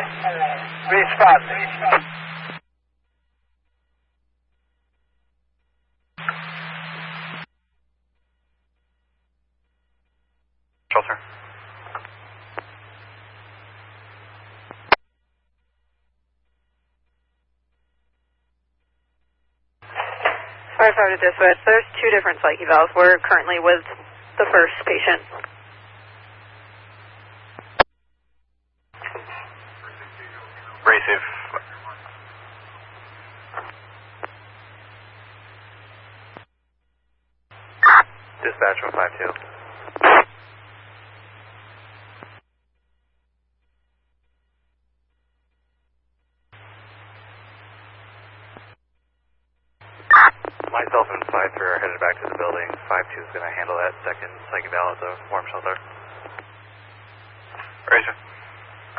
Response. Shelter. Firefighter dispatch, there's two different psych evals. We're currently with the first patient. Abrasive. Dispatch 152. Myself and 53 are headed back to the building. 52 is going to handle that second psych eval at the warm shelter. Razor.